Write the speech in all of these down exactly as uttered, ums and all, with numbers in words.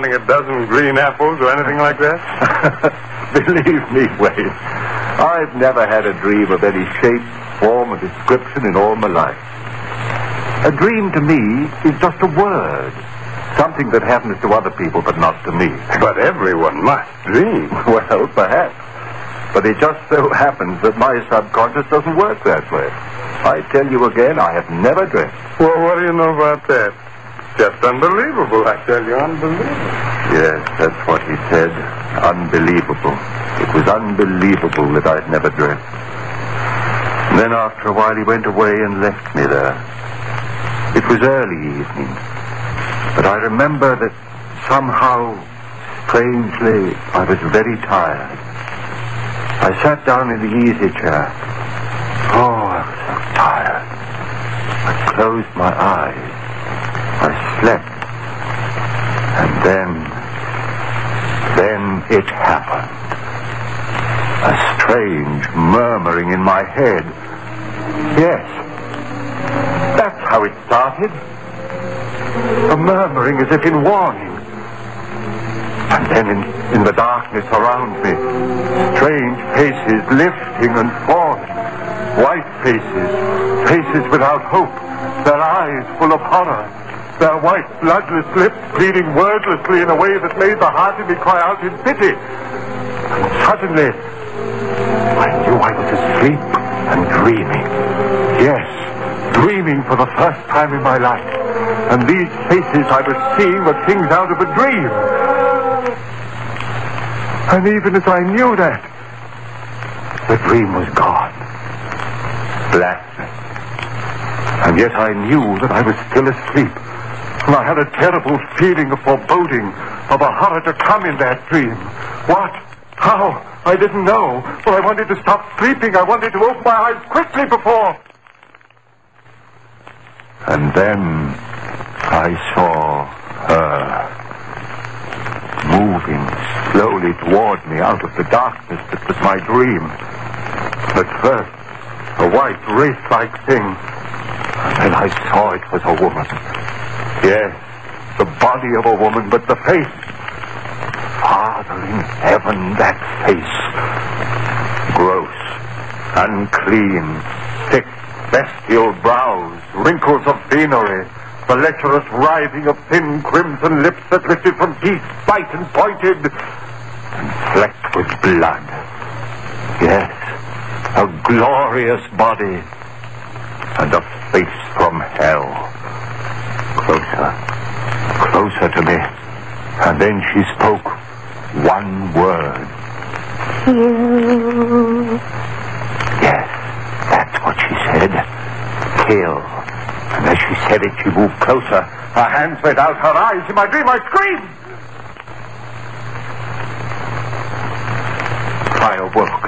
counting a dozen green apples or anything like that? Believe me, Wayne, I've never had a dream of any shape, form, or description in all my life. A dream to me is just a word. Something that happens to other people, but not to me. But everyone must dream. Well, perhaps. But it just so happens that my subconscious doesn't work that way. I tell you again, I have never dreamt. Well, what do you know about that? Just unbelievable, I tell you, unbelievable. Yes, that's what he said. Unbelievable. It was unbelievable that I'd never dreamt. And then after a while he went away and left me there. It was early evening. But I remember that somehow, strangely, I was very tired. I sat down in the easy chair. Oh, I was so tired. I closed my eyes. I slept. And then, then it happened. A strange murmuring in my head. Yes, that's how it started. A murmuring as if in warning. And then in, in the darkness around me, strange faces lifting and falling. White faces, faces without hope, their eyes full of horror, their white, bloodless lips pleading wordlessly in a way that made the heart in me cry out in pity. And suddenly, I knew I was asleep and dreaming. Yes, dreaming for the first time in my life. And these faces I was seeing were things out of a dream. And even as I knew that, the dream was gone. Blackness. And yet I knew that I was still asleep. And I had a terrible feeling of foreboding, of a horror to come in that dream. What? How? I didn't know. But I wanted to stop sleeping. I wanted to open my eyes quickly before... And then I saw her moving slowly toward me out of the darkness that was my dream. At first, a white, wraith-like thing. And then I saw it was a woman. Yes, the body of a woman, but the face. Father in heaven, that face. Gross, unclean, thick, bestial brows, wrinkles of venery, the lecherous writhing of thin crimson lips that lifted from teeth, white and pointed, and flecked with blood. Yes, a glorious body, and a face from hell. Closer, closer to me, and then she spoke one word. You... Yes, that's what she said. Kill. And as she said it, she moved closer. Her hands went out, her eyes. In my dream, I screamed. I awoke.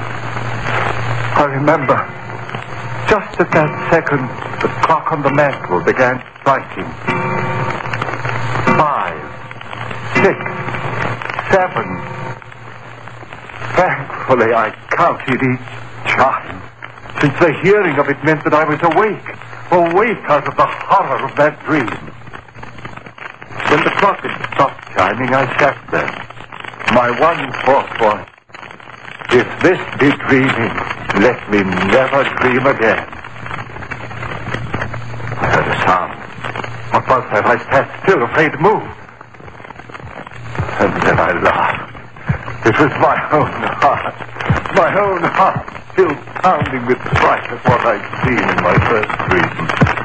I remember, just at that second, the clock on the mantel began striking. Five, six, seven. Thankfully, I counted each chime, since the hearing of it meant that I was awake, awake out of the horror of that dream. When the clock had stopped chiming, I sat there. My one thought was, if this be dreaming, let me never dream again. I heard a sound. What was that? I sat still, afraid to move. And then I laughed. It was my own heart. My own heart, still pounding with fright at what I'd seen in my first dream.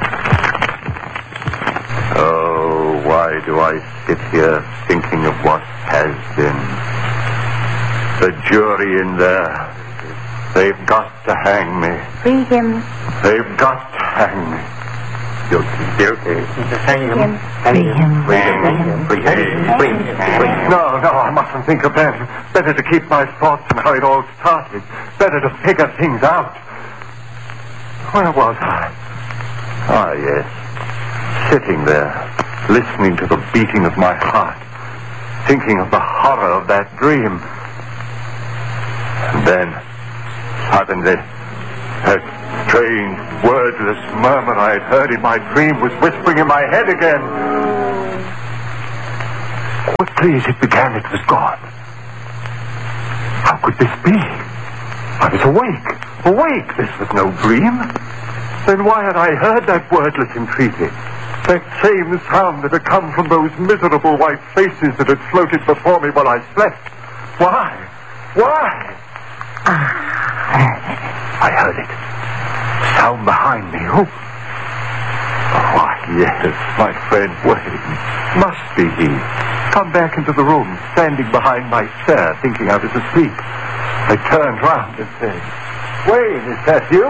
Oh, why do I sit here thinking of what has been? The jury in there. They've got to hang me. Free him. They've got to hang me. Guilty, guilty. Hang him. Free him. Free him. Free him. Free him. No, no, I mustn't think of that. Better to keep my thoughts on how it all started. Better to figure things out. Where was I? Ah, yes. Sitting there, listening to the beating of my heart, thinking of the horror of that dream. And then, suddenly, that strange, wordless murmur I had heard in my dream was whispering in my head again. Was exactly as it began, it was gone. How could this be? I was awake. Awake. This was no dream. Then why had I heard that wordless entreaty? That same sound that had come from those miserable white faces that had floated before me while I slept. Why? Why? I heard it. Sound behind me. Who? Oh, yes, my friend Wayne. Must be he. Come back into the room, standing behind my chair, thinking I was asleep. I turned round and said, Wayne, is that you?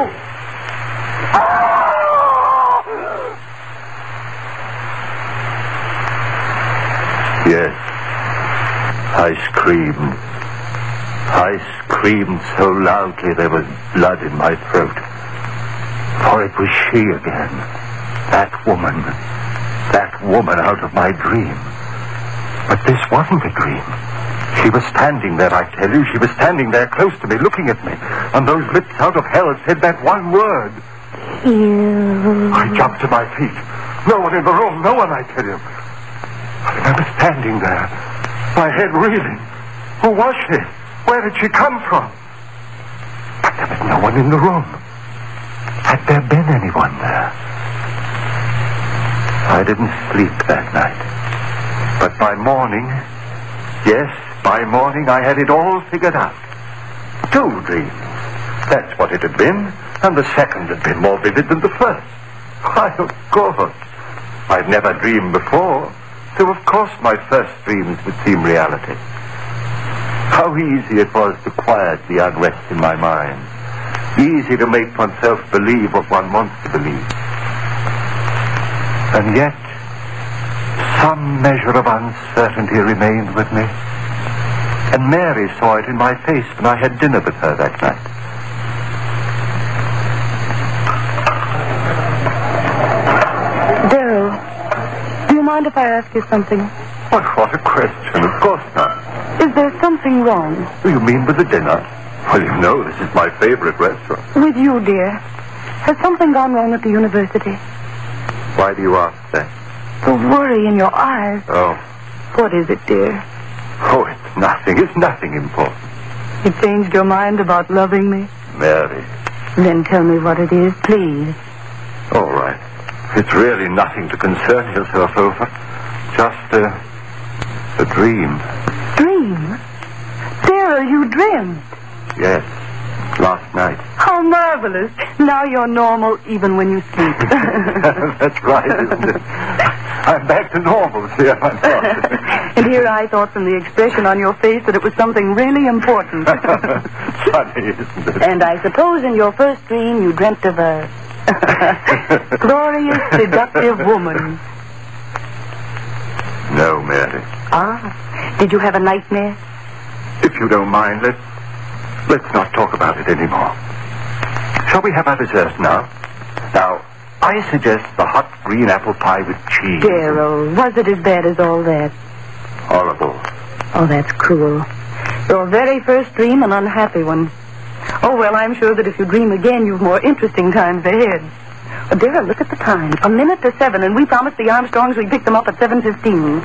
Yes, I screamed. I screamed so loudly there was blood in my throat. For it was she again. That woman. That woman out of my dream. But this wasn't a dream. She was standing there, I tell you. She was standing there close to me, looking at me. And those lips out of hell said that one word. You... I jumped to my feet. No one in the room. No one, I tell you. I remember standing there, my head reeling. Who was she? Where did she come from? But there was no one in the room. Had there been anyone there? I didn't sleep that night. But by morning, yes, by morning I had it all figured out. Two dreams. That's what it had been, and the second had been more vivid than the first. Why, of course. I'd never dreamed before. So, of course, my first dreams would seem reality. How easy it was to quiet the unrest in my mind. Easy to make oneself believe what one wants to believe. And yet, some measure of uncertainty remained with me. And Mary saw it in my face when I had dinner with her that night. Mind if I ask you something? What, what a question. Of course not. Is there something wrong? You mean with the dinner? Well, you know, this is my favorite restaurant. With you, dear. Has something gone wrong at the university? Why do you ask that? The worry in your eyes. Oh. What is it, dear? Oh, it's nothing. It's nothing important. You changed your mind about loving me? Mary. Then tell me what it is, please. All right. It's really nothing to concern yourself over. Just a, a dream. Dream? Sarah, you dreamed? Yes, last night. How marvelous. Now you're normal even when you sleep. That's right, isn't it? I'm back to normal, see, I'm not. And here I thought from the expression on your face that it was something really important. Funny, isn't it? And I suppose in your first dream you dreamt of a... glorious, seductive woman. No, Mary. Ah, did you have a nightmare? If you don't mind, let's, let's not talk about it anymore. Shall we have our dessert now? Now, I suggest the hot green apple pie with cheese. Darryl, was it as bad as all that? Horrible. Oh, that's cruel. Your very first dream, an unhappy one. Oh, well, I'm sure that if you dream again, you've more interesting times ahead. Oh, Darryl, look at the time. A minute to seven, and we promised the Armstrongs we'd pick them up at seven fifteen.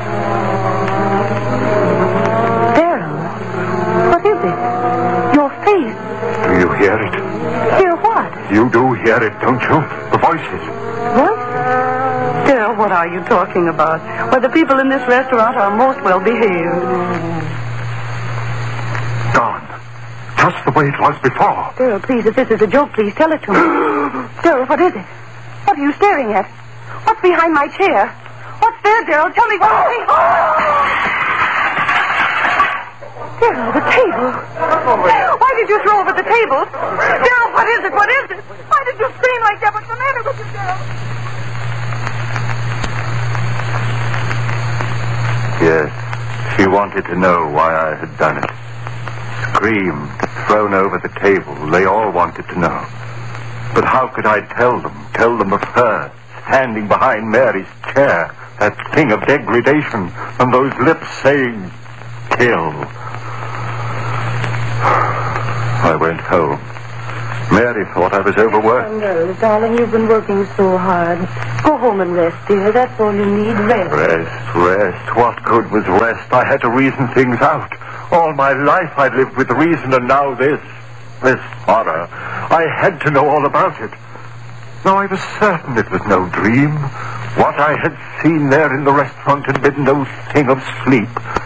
Darryl, what is it? Your face. Do you hear it? Hear what? You do hear it, don't you? The voices. What? Darryl, what are you talking about? Why, the people in this restaurant are most well behaved. Gone. Just the way it was before. Darryl, please, if this is a joke, please tell it to me. Darryl, what is it? What are you staring at? What's behind my chair? What's there, Darryl? Tell me what you see. Darryl, the table. Why did you throw over the table? Darryl, what is it? What is it? Why did you scream like that? What's the matter with you, Darryl? Yes, she wanted to know why I had done it. Screamed, thrown over the table. They all wanted to know. But how could I tell them? Tell them of her, standing behind Mary's chair, that thing of degradation, and those lips saying, kill. I went home. Mary thought I was overworked. Oh, no, darling, you've been working so hard. Go home and rest, dear. That's all you need, rest. Rest, rest. What good was rest? I had to reason things out. All my life I'd lived with reason, and now this. This horror. I had to know all about it. Now I was certain it was no dream. What I had seen there in the restaurant had been no thing of sleep.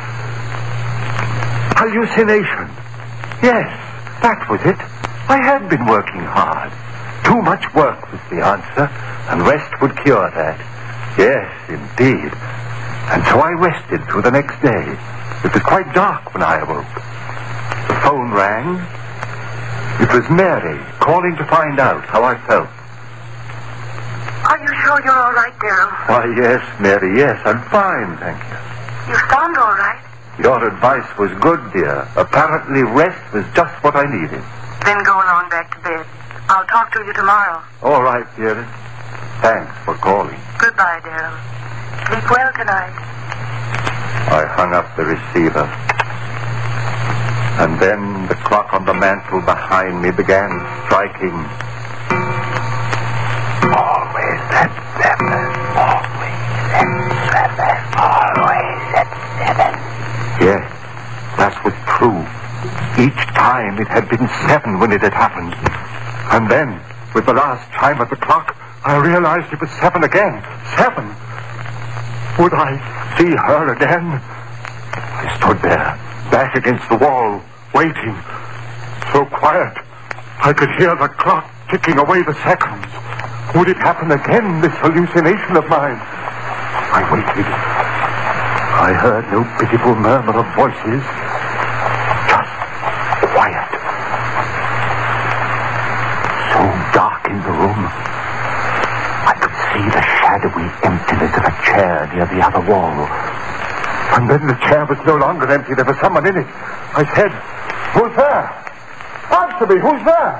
Hallucination. Yes, that was it. I had been working hard. Too much work was the answer, and rest would cure that. Yes, indeed. And so I rested through the next day. It was quite dark when I awoke. The phone rang. It was Mary calling to find out how I felt. Are you sure you're all right, Daryl? Why, yes, Mary, yes, I'm fine, thank you. You sound all right. Your advice was good, dear. Apparently rest was just what I needed. Then go along back to bed. I'll talk to you tomorrow. All right, dearest. Thanks for calling. Goodbye, Daryl. Sleep well tonight. I hung up the receiver. And then the clock on the mantel behind me began striking. Always at seven. Always at seven. Always at seven. Yes, that was true. Each time it had been seven when it had happened. And then, with the last chime of the clock, I realized it was seven again. Seven. Would I see her again? I stood there, back against the wall, waiting. So quiet, I could hear the clock ticking away the seconds. Would it happen again, this hallucination of mine? I waited. I heard no pitiful murmur of voices. Just quiet. So dark in the room, I could see the shadowy emptiness of a chair near the other wall. And then the chair was no longer empty. There was someone in it. I said, "Who's there? Answer me, who's there?"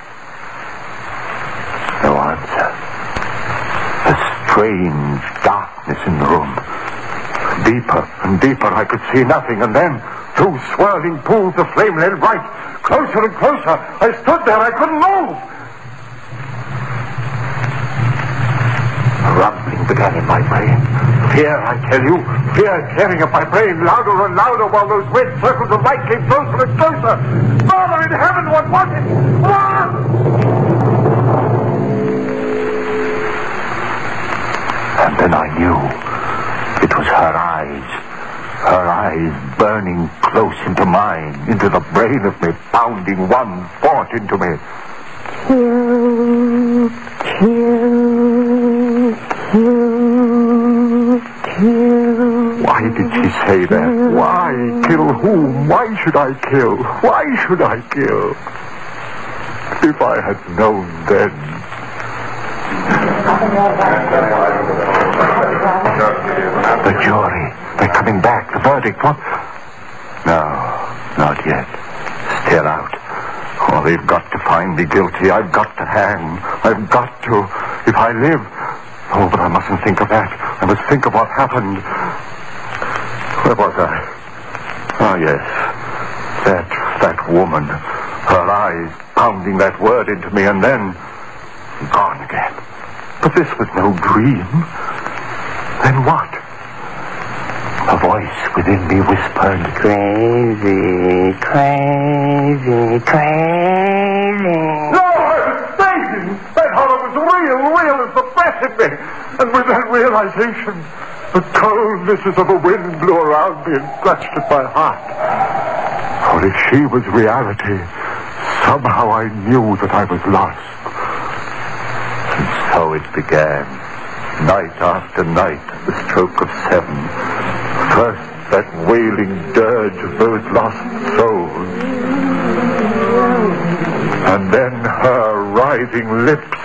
No answer. A strange darkness in the room. Deeper and deeper, I could see nothing, and then two swirling pools of flame led right, closer and closer. I stood there, I couldn't move. A rumbling began in my brain. Fear, I tell you, fear tearing at my brain, louder and louder, while those red circles of light came closer and closer. Father in heaven, what was it? Ah! And then I knew. It was her eyes. Her eyes burning close into mine, into the brain of me, pounding one thought into me. Kill, kill, kill, kill. Why did she say that? Why? Kill whom? Why should I kill? Why should I kill? If I had known then. The jury. They're coming back. The verdict. What? No, not yet. Still out. Oh, they've got to find me guilty. I've got to hang. I've got to. If I live. Oh, but I mustn't think of that. I must think of what happened. Where was I? Oh, yes. That, that woman. Her eyes pounding that word into me, and then gone again. But this was no dream. Then what? A voice within me whispered, "Crazy, crazy, crazy." No, I was fainting. That horror was real, real as the breath in me. And with that realization, the coldnesses of a wind blew around me and clutched at my heart. For if she was reality, somehow I knew that I was lost. And so it began. Night after night, at the stroke of seven. First, that wailing dirge of those lost souls. And then her writhing lips